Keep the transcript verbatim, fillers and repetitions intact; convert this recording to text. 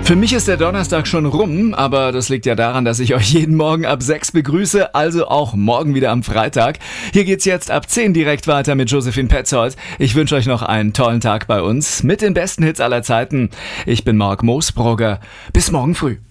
Für mich ist der Donnerstag schon rum, aber das liegt ja daran, dass ich euch jeden Morgen ab sechs begrüße, also auch morgen wieder am Freitag. Hier geht's jetzt ab zehn direkt weiter mit Josephine Petzold. Ich wünsche euch noch einen tollen Tag bei uns mit den besten Hits aller Zeiten. Ich bin Mark Moosbrugger. Bis morgen früh.